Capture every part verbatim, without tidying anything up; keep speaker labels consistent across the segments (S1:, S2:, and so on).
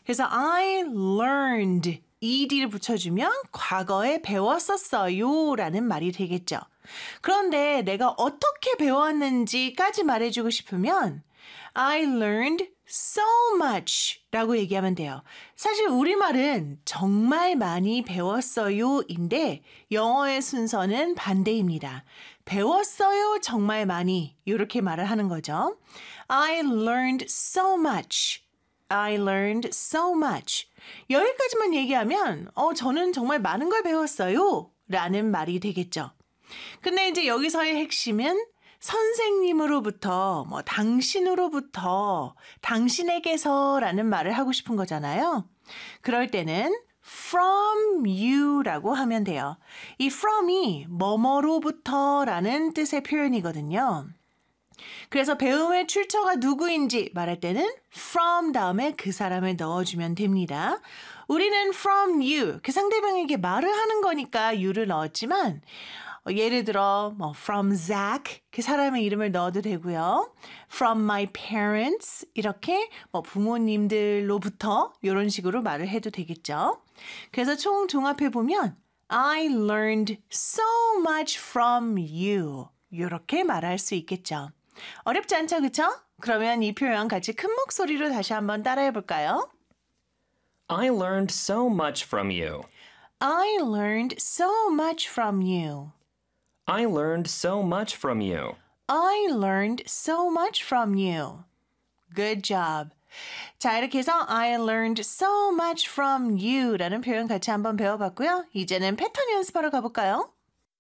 S1: 그래서 I learned ed를 붙여주면 과거에 배웠었어요 라는 말이 되겠죠. 그런데 내가 어떻게 배웠는지까지 말해주고 싶으면 I learned so much 라고 얘기하면 돼요. 사실 우리말은 정말 많이 배웠어요 인데 영어의 순서는 반대입니다. 배웠어요 정말 많이 이렇게 말을 하는 거죠. I learned so much. I learned so much. 여기까지만 얘기하면 어, 저는 정말 많은 걸 배웠어요 라는 말이 되겠죠. 근데 이제 여기서의 핵심은 선생님으로부터, 뭐, 당신으로부터, 당신에게서라는 말을 하고 싶은 거잖아요. 그럴 때는 from you라고 하면 돼요. 이 from이 뭐뭐로부터라는 뜻의 표현이거든요. 그래서 배움의 출처가 누구인지 말할 때는 from 다음에 그 사람을 넣어주면 됩니다. 우리는 from you, 그 상대방에게 말을 하는 거니까 you를 넣었지만 예를 들어 뭐 from Zach 그 사람의 이름을 넣어도 되고요. From my parents 이렇게 뭐 부모님들로부터 이런 식으로 말을 해도 되겠죠. 그래서 총 종합해 보면 I learned so much from you 이렇게 말할 수 있겠죠. 어렵지 않죠, 그렇죠? 그러면 이 표현 같이 큰 목소리로 다시 한번 따라해 볼까요?
S2: I learned so much from you.
S1: I learned so much from you.
S2: I learned so much from you.
S1: I learned so much from you. Good job. 자, 이렇게 해서 I learned so much from you 라는 표현 같이 한번 배워봤고요. 이제는 패턴 연습하러 가볼까요?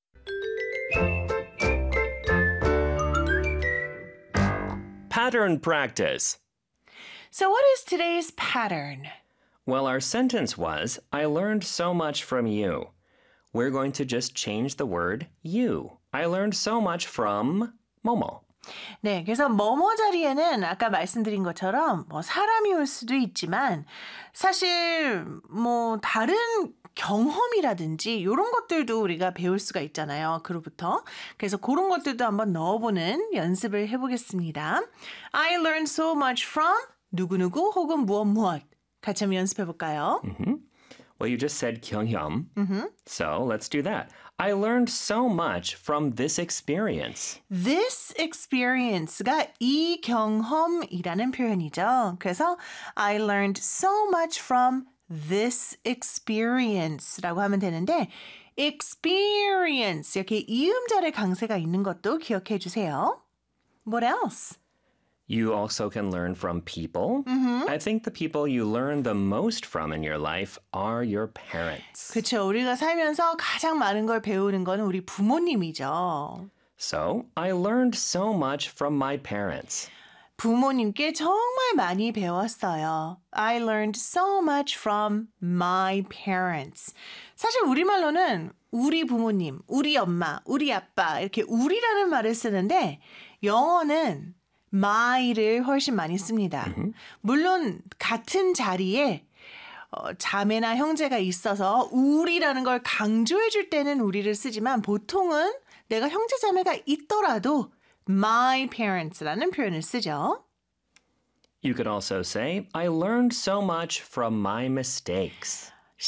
S2: Pattern practice.
S1: So what is today's pattern?
S2: Well, our sentence was, I learned so much from you. We're going to just change the word you. I learned so much from 뭐뭐.
S1: 네, 그래서 뭐뭐 자리에는 아까 말씀드린 것처럼 뭐 사람이 올 수도 있지만 사실 뭐 다른 경험이라든지 이런 것들도 우리가 배울 수가 있잖아요. 그로부터. 그래서 그런 것들도 한번 넣어보는 연습을 해보겠습니다. I learned so much from 누구누구 혹은 무엇 무엇. 같이 한번 연습해볼까요?
S2: Mm-hmm. Well, you just said 경험.
S1: Mm-hmm.
S2: So let's do that. I learned so much from this experience.
S1: This experience가 이 경험이라는 표현이죠. 그래서 I learned so much from this experience라고 하면 되는데 experience 이렇게 이음절의 강세가 있는 것도 기억해 주세요. What else?
S2: You also can learn from people.
S1: Mm-hmm.
S2: I think the people you learn the most from in your life are your parents.
S1: 그렇죠. 우리가 살면서 가장 많은 걸 배우는 건 우리 부모님이죠.
S2: So, I learned so much from my parents.
S1: 부모님께 정말 많이 배웠어요. I learned so much from my parents. 사실 우리말로는 우리 부모님, 우리 엄마, 우리 아빠 이렇게 우리라는 말을 쓰는데 영어는 my를 훨씬 많이 씁니다.
S2: Mm-hmm.
S1: 물론 같은 자리에 어, 자매나 형제가 있어서 우리라는 걸 강조해 줄 때는 우리를 쓰지만 보통은 내가 형제 자매가 있더라도 my parents라는 표현을 쓰죠.
S2: You could also say, I learned so much from my mistakes.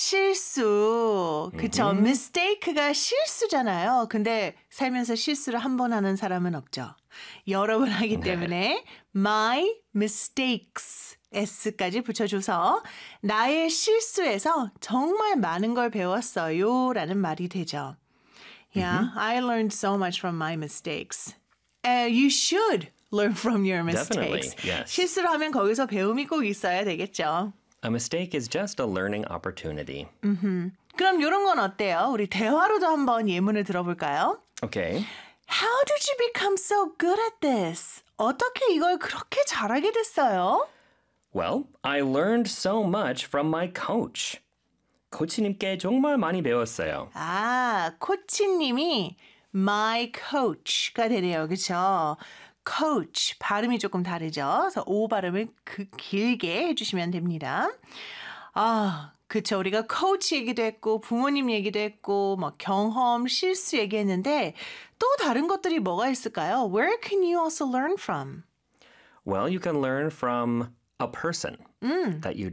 S1: 실수. 그쵸.
S2: Mm-hmm.
S1: mistake가 실수잖아요. 근데 살면서 실수를 한 번 하는 사람은 없죠. 여러 번 하기 때문에 my mistakes s까지 붙여줘서 나의 실수에서 정말 많은 걸 배웠어요 라는 말이 되죠. Yeah,
S2: Mm-hmm.
S1: I learned so much from my mistakes. Uh, you should learn from your mistakes.
S2: Definitely, yes.
S1: 실수를 하면 거기서 배움이 꼭 있어야 되겠죠.
S2: A mistake is just a learning opportunity.
S1: 음흠. 그럼 이런 건 어때요? 우리 대화로도 한번 예문을 들어볼까요?
S2: Okay.
S1: How did you become so good at this? 어떻게 이걸 그렇게 잘하게 됐어요?
S2: Well, I learned so much from my coach. 코치님께 정말 많이 배웠어요.
S1: 아, 코치님이 my coach가 되네요. 그렇죠? coach 발음이 조금 다르죠. 그래서 오 발음을 그 길게 해주시면 됩니다. 아, 그렇죠. 우리가 coach 얘기도 했고 부모님 얘기도 했고 뭐 경험, 실수 얘기했는데 또 다른 것들이 뭐가 있을까요? Where can you also learn from?
S2: Well, you can learn from a person
S1: 음.
S2: that you